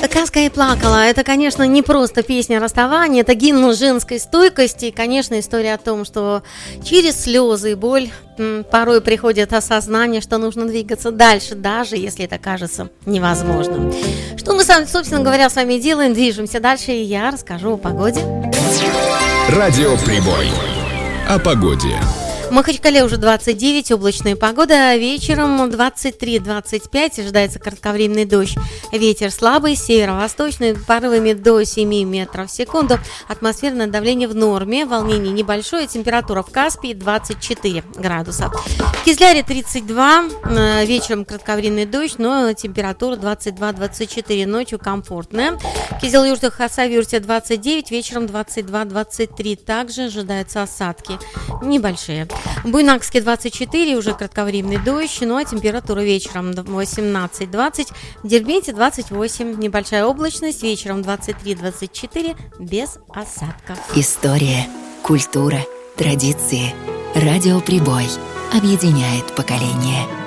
«Каска и плакала» — это, конечно, не просто песня расставания, это гимн женской стойкости. И, конечно, история о том, что через слезы и боль порой приходит осознание, что нужно двигаться дальше, даже если это кажется невозможным. Что мы, собственно говоря, с вами делаем? Движемся дальше, и я расскажу о погоде. Радио Прибой. О погоде. В Махачкале уже 29, облачная погода, а вечером 23-25, ожидается кратковременный дождь. Ветер слабый, северо-восточный, порывами до 7 метров в секунду. Атмосферное давление в норме, волнение небольшое, температура в Каспии 24 градуса. В Кизляре 32, вечером кратковременный дождь, но температура 22-24, ночью комфортная. В Кизил-Юрте, Хасавюрте 29, вечером 22-23, также ожидаются осадки небольшие. В Буйнакске 24, уже кратковременный дождь, ну а температура вечером 18-20, в Дербенте 28, небольшая облачность, вечером 23-24, без осадков. История, культура, традиции. Радио Прибой объединяет поколения.